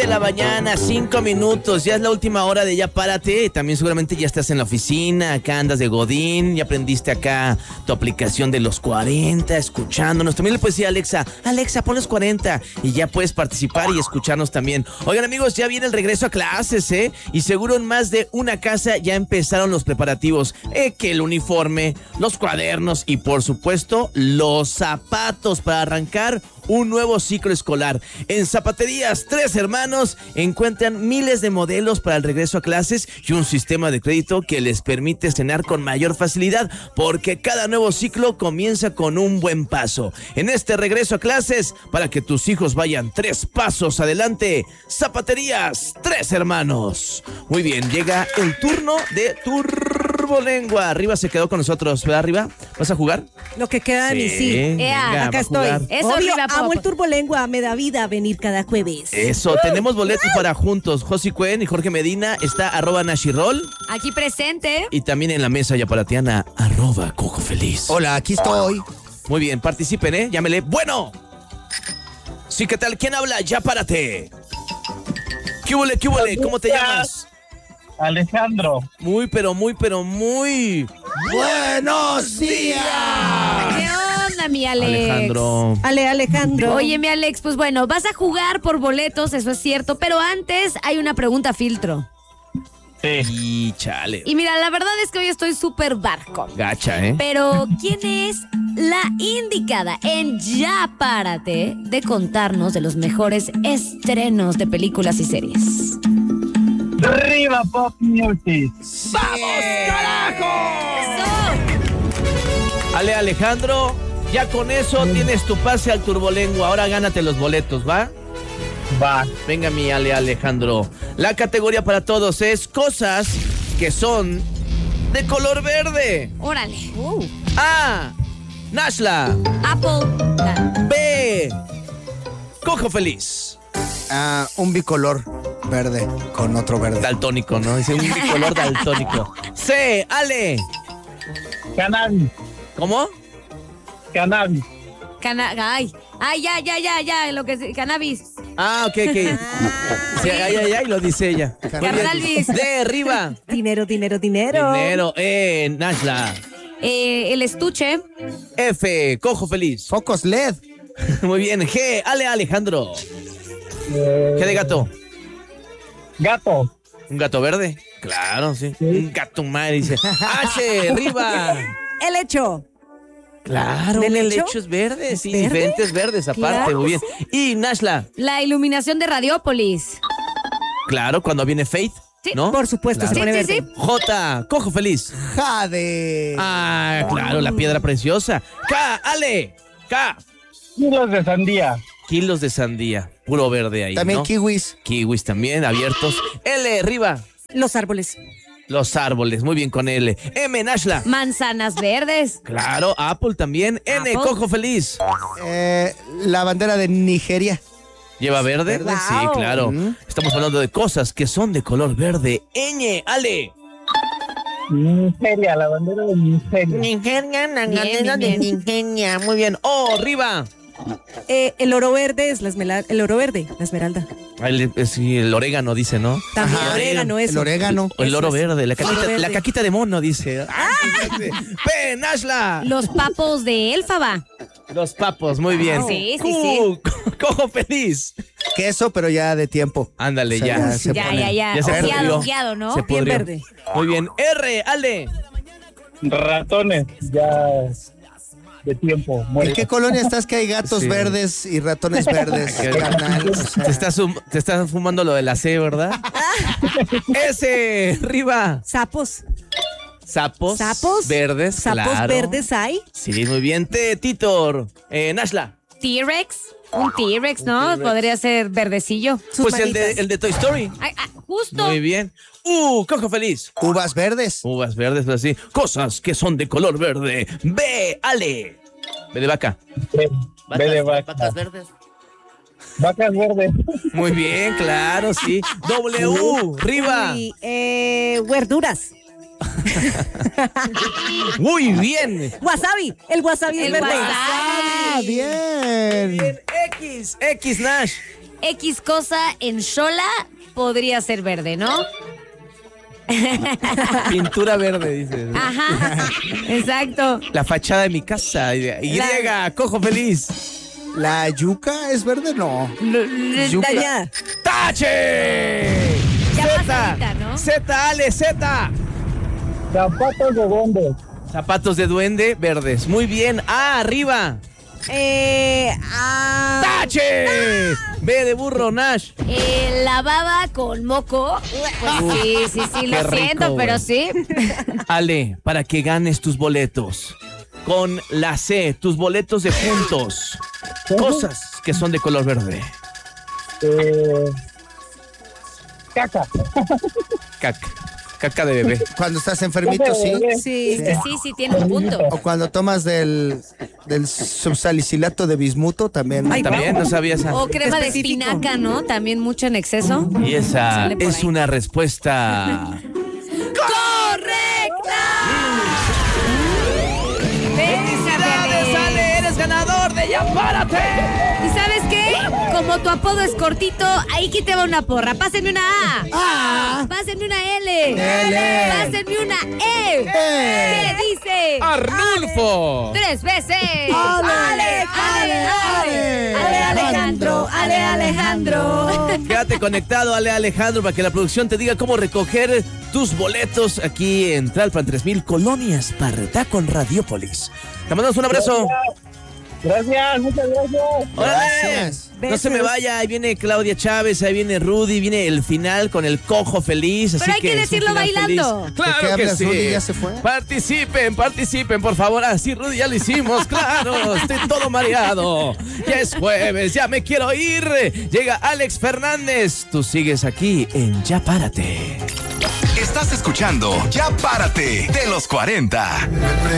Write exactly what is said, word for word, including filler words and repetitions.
de la mañana, cinco minutos. Ya es la última hora de Ya Párate. También seguramente ya estás en la oficina, acá andas de Godín. Ya aprendiste acá tu aplicación de los cuarenta, escuchándonos. También le puedes decir a Alexa, Alexa, pon los cuarenta. Y ya puedes participar y escucharnos también. Oigan, amigos, ya viene el regreso a clases, ¿eh? Y seguro en más de una casa ya empezaron los preparativos. Eh, que el uniforme, los cuadernos y, por supuesto, los zapatos para arrancar un nuevo ciclo escolar. En Zapaterías Tres Hermanos encuentran miles de modelos para el regreso a clases y un sistema de crédito que les permite estrenar con mayor facilidad, porque cada nuevo ciclo comienza con un buen paso. En este regreso a clases, para que tus hijos vayan tres pasos adelante, Zapaterías Tres Hermanos. Muy bien, llega el turno de Turbolengua. Arriba se quedó con nosotros, ¿verdad, Arriba? ¿Vas a jugar? Lo que queda de mí, sí. Venga, acá estoy. Eso, Obvio, Arriba, amo el Turbolengua, me da vida venir cada jueves. Eso, tenemos boletos para juntos. Josi Cuen y Jorge Medina, está arroba Nashirol. Aquí presente. Y también en la mesa yaparatiana, arroba Cojo Feliz. Hola, aquí estoy. Muy bien, participen, ¿eh? Llámele. Bueno. Sí, ¿qué tal? ¿Quién habla? Ya párate. ¿Qué huele, qué huele? ¿Cómo te llamas? Alejandro. Muy, pero muy, pero muy... ¡Buenos días! ¿Qué onda, mi Alex? Alejandro. Ale, Alejandro. Oye, mi Alex, pues bueno, vas a jugar por boletos, eso es cierto, pero antes hay una pregunta filtro. Sí. Y chale. Y mira, la verdad es que hoy estoy súper barco. Gacha, ¿eh? Pero, ¿quién es la indicada en Ya Párate de contarnos de los mejores estrenos de películas y series? ¡Arriba, Pop Music! ¡Vamos, carajo! ¡Eso! Ale, Alejandro, ya con eso tienes tu pase al Turbolengua. Ahora gánate los boletos, ¿va? Va. Venga, mi Ale, Alejandro. La categoría para todos es cosas que son de color verde. Órale. Uh, A. Nashla. Apple. B. Cojo Feliz. Ah, un bicolor verde con otro verde. Daltónico, ¿no? Dice un bicolor daltónico. C. Ale. Cannabis. ¿Cómo? Cannabis. Cana ay, ay, ya, ya, ya, ya, lo que es cannabis. Ah, ok, ok. Sí, ay, ay, ay, lo dice ella. Cannabis. D. Arriba. dinero, dinero, dinero. Dinero. E. Nashla. Eh, el estuche. F. Cojo Feliz. Focos L E D. Muy bien. G. Ale, Alejandro. Eh, ¿Qué de gato? Gato. ¿Un gato verde? Claro, sí. Un gato madre, dice. H. Arriba. El hecho. Claro, ¿Del el lecho? lecho es verde, sí, ¿Verde? diferentes verdes aparte, Claro. muy bien. Y Nashla, La iluminación de Radiópolis. claro, cuando viene Faith, Sí, ¿no? Por supuesto, Claro. se pone Sí, sí, verde. J, Cojo Feliz. Jade. Ah, claro, la piedra preciosa. K, Ale, K, Kilos de sandía. kilos de sandía, puro verde ahí, También ¿no? kiwis. Kiwis también, abiertos. L, arriba, Los árboles. los árboles, muy bien con L. M, Nashla. Manzanas verdes. Claro, Apple también. N, Apple. Cojo Feliz. Eh, la bandera de Nigeria. ¿Lleva verde? Wow. Sí, claro. Mm. Estamos hablando de cosas que son de color verde. Ñ, Ale. Nigeria, la bandera de Nigeria. Nigeria, la Bien, bandera bien, de bien. Nigeria. Muy bien. Oh, arriba. Eh, el oro verde es la esmeralda. El oro verde, la esmeralda. El, eh, sí, el orégano dice, ¿no? También Ajá. orégano, eso. El orégano. O el oro Eso es. verde, la caquita, verde. la caquita de mono, dice. P, Nashla. Los papos de Elfaba. Los papos, muy bien. Sí, sí, Q, Cojo Feliz. Queso, pero ya de tiempo. Ándale, O sea, ya. se Ya, pone. ya, ya. Ya se Ojeado, pudrió. ojeado, ¿no? Se Bien pudrió. verde. Muy bien. R, Ale. Ratones. Ya de tiempo. ¿En Muerto. qué colonia estás que hay gatos Sí. verdes y ratones verdes, carnal? O sea, Te estás, sum- te estás fumando lo de la C, ¿verdad? S, arriba. Sapos. Sapos. Sapos. Verdes, Sapos claro. verdes hay. Sí, muy bien. T, Titor. Eh, Nashla. T-Rex. Un T-Rex, ¿no? Podría ser verdecillo. Sus Pues el de, manitas. el de Toy Story. Ay, ah, justo. Muy bien. Uh, Cojo Feliz. uvas verdes. Uvas verdes, pero así. Cosas que son de color verde. B, Ale. B de vaca. Ve ve de vaca. verdes. Vacas verdes. Muy bien, claro, sí. W, arriba. Y eh, verduras. Muy bien. Wasabi. El wasabi es El verde. wasabi. Ah, bien. Bien, X, X, Nash. X cosa en Xola podría ser verde, ¿no? Pintura verde, dices. Ajá, exacto. La fachada de mi casa. Y, cojo feliz. ¿La yuca es verde? No. Yuca. Ya. ¡Tache! Ya Z, pasadita, ¿no? Z, Ale, Z. Zapatos de duende. Zapatos de duende verdes. Muy bien. A, arriba. Eh, ah, ¡Tache! B de burro, Nash. Eh, la baba con moco. Pues sí, sí, sí, lo Qué rico, siento, pero güey. sí. Ale, para que ganes tus boletos. Con la C, tus boletos de puntos. Cosas que son de color verde. Eh, caca. Caca. Caca de bebé. Cuando estás enfermito, sí. sí. Este sí, sí, tiene un punto. O cuando tomas del, del subsalicilato de bismuto, también. Ay, También no sabías. O crema de Específico. espinaca, ¿no? También mucho en exceso. Y esa Sale por es ahí. una respuesta. ¡Correcta! ¡Felicidades, Ale! ¡Eres ganador de Ya Párate! ¿Y sabes qué? Como tu apodo es cortito, ahí que te va una porra. Pásenme una A. ¡Ah! Pásenme una L. L. Pásenme una E. E. ¿Qué dice? ¡Arnulfo! Tres veces. Ale, Ale, Ale. Ale Alejandro. Ale Alejandro. Quédate conectado, Ale Alejandro, para que la producción te diga cómo recoger tus boletos aquí en Tlalpan tres mil Colonias Parretá con Radiópolis. Te mandamos un abrazo. Gracias, muchas gracias. ¡Órale! Gracias. No se me vaya, ahí viene Claudia Chávez, ahí viene Rudy, viene el final con el cojo feliz. Así Pero hay que es un decirlo final bailando. feliz. ¿De Claro qué que hablas, sí. Rudy? ¿Ya se fue? Participen, participen, por favor. Así, Rudy, ya lo hicimos, claro. Estoy todo mareado. Ya es jueves, ya me quiero ir. Llega Alex Fernández. Tú sigues aquí en Ya Párate. Estás escuchando Ya Párate de los cuarenta.